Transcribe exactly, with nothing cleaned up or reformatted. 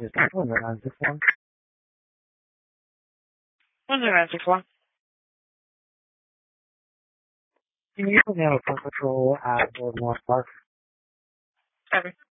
Is that one nine six one? one zero nine six one. Can you put me on a phone patrol at Boardwalk Park? Copy.